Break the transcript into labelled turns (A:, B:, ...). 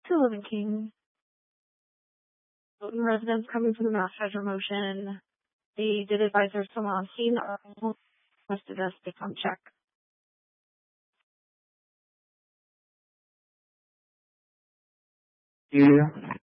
A: to Living King. Voting residents coming from the Mass Treasure motion. They did advise there's someone on scene or requested us to come check.
B: You